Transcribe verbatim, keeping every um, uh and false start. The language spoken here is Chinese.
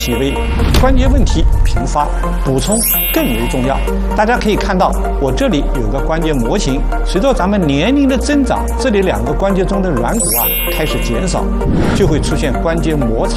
细微，关节问题频发，补充更为重要。大家可以看到，我这里有个关节模型，随着咱们年龄的增长，这里两个关节中的软骨啊开始减少，就会出现关节摩擦